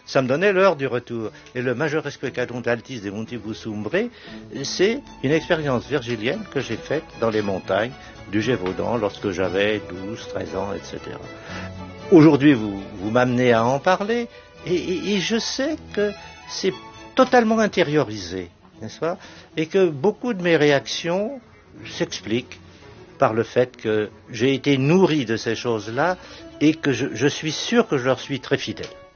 ça me donnait l'heure du retour. Et le Major Especatum d'Altis de Montibus Umbre, c'est une expérience virgilienne que j'ai faite dans les montagnes du Gévaudan lorsque j'avais 12, 13 ans, etc. Aujourd'hui, vous m'amenez à en parler, et je sais que c'est totalement intériorisé, n'est-ce pas? Et que beaucoup de mes réactions s'expliquent par le fait que j'ai été nourri de ces choses-là et que je suis sûr que je leur suis très fidèle.